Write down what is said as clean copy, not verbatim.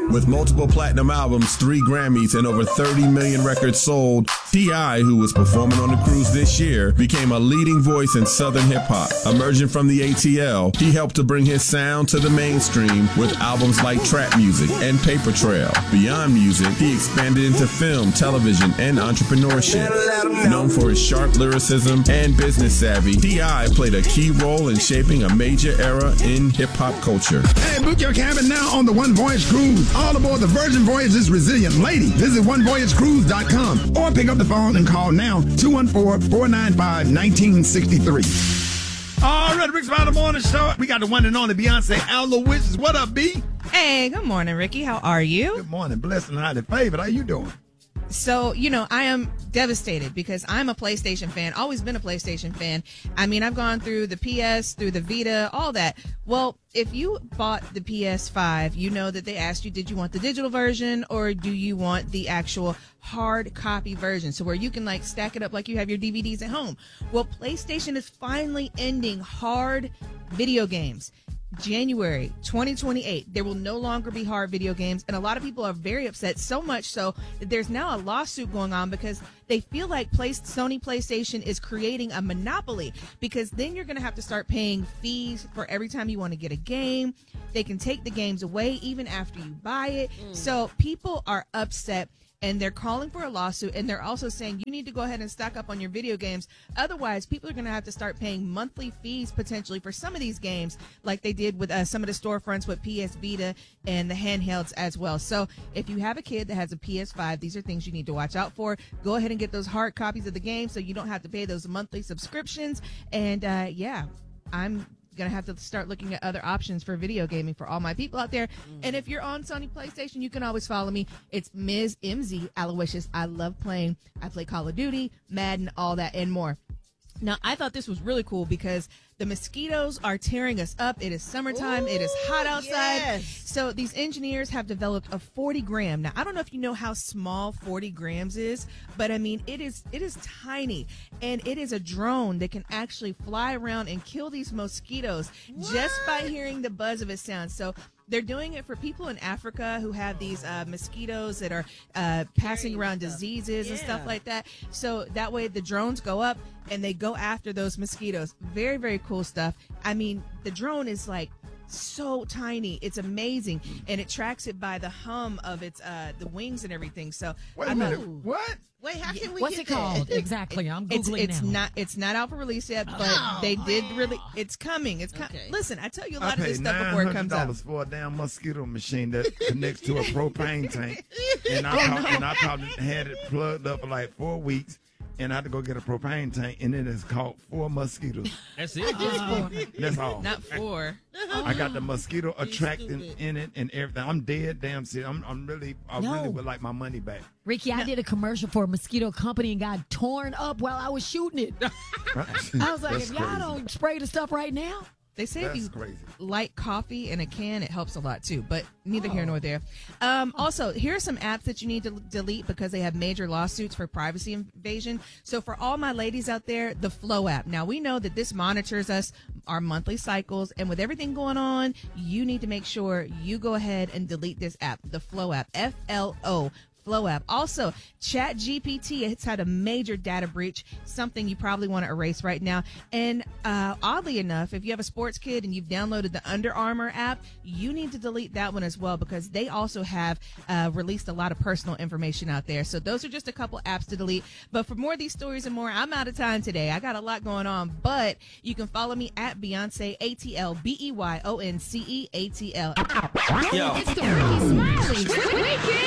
With multiple platinum albums, 3 Grammys, and over 30 million records sold, T.I., who was performing on the cruise this year, became a leading voice in Southern hip-hop. Emerging from the ATL, he helped to bring his sound to the mainstream with albums like Trap Music and Paper Trail. Beyond music, he expanded into film, television, and entrepreneurship. Known for his sharp lyricism and business savvy, T.I. played a key role in shaping a major era in hip-hop culture. Hey, book your cabin now on the One Voyage Cruise. All aboard the Virgin Voyage's Resilient Lady. Visit onevoyagecruise.com or pick up the phone and call now 214-495-1963. All right, Rick's About the Morning Show. We got the one and only Beyonce Aloysius. What up, B? Hey, good morning, Ricky. How are you? Good morning. Blessed and highly favored. How you doing? So, I am devastated because I'm a PlayStation fan, always been a PlayStation fan. I mean, I've gone through the PS, through the Vita, all that. Well, if you bought the PS5, you know that they asked you, did you want the digital version or do you want the actual hard copy version? So where you can stack it up like you have your DVDs at home. Well, PlayStation is finally ending hard video games. January 2028, there will no longer be hard video games, and a lot of people are very upset, so much so that there's now a lawsuit going on because they feel like Sony PlayStation is creating a monopoly, because then you're going to have to start paying fees for every time you want to get a game. They can take the games away even after you buy it. So people are upset, and they're calling for a lawsuit, and they're also saying you need to go ahead and stock up on your video games. Otherwise, people are going to have to start paying monthly fees potentially for some of these games, like they did with some of the storefronts with PS Vita and the handhelds as well. So if you have a kid that has a PS5, these are things you need to watch out for. Go ahead and get those hard copies of the game so you don't have to pay those monthly subscriptions. And I'm going to have to start looking at other options for video gaming for all my people out there. And if you're on Sony PlayStation, you can always follow me. It's Ms. MZ Aloysius. I love playing. I play Call of Duty, Madden, all that, and more. Now, I thought this was really cool because the mosquitoes are tearing us up. It is summertime. Ooh, it is hot outside. Yes. So these engineers have developed a 40 gram. Now, I don't know if you know how small 40 grams is, but I mean, it is tiny. And it is a drone that can actually fly around and kill these mosquitoes just by hearing the buzz of its sound. So they're doing it for people in Africa who have these mosquitoes that are passing around diseases and stuff like that. So that way the drones go up and they go after those mosquitoes. Very, very cool stuff. I mean, the drone is so tiny. It's amazing. And it tracks it by the hum of its the wings and everything. So wait a minute. What? Wait, how can we What's get it called? Exactly. I'm Googling now. It's not out for release yet, but they did really. It's coming. Okay. Listen, I tell you a lot of this stuff before it comes out. $900 for a damn mosquito machine that connects to a propane tank, and I probably had it plugged up for 4 weeks. And I had to go get a propane tank, and it has caught 4 mosquitoes. That's it? That's all. Not 4. I got the mosquito attractant in it and everything. I'm dead damn serious. I really would like my money back. Ricky, I did a commercial for a mosquito company and got torn up while I was shooting it. I was like, if y'all don't spray the stuff right now. They say That's if you crazy. light coffee in a can, it helps a lot too, but neither here nor there. Also, here are some apps that you need to delete because they have major lawsuits for privacy invasion. So for all my ladies out there, the Flow app. Now, we know that this monitors our monthly cycles, and with everything going on, you need to make sure you go ahead and delete this app, the Flow app, FLO. Flow app. Also, ChatGPT, it's had a major data breach, something you probably want to erase right now. And oddly enough, if you have a sports kid and you've downloaded the Under Armour app, you need to delete that one as well because they also have released a lot of personal information out there. So those are just a couple apps to delete. But for more of these stories and more, I'm out of time today. I got a lot going on, but you can follow me at Beyonce ATL, BEYONCE ATL. It's the Ricky Smiley Weekend.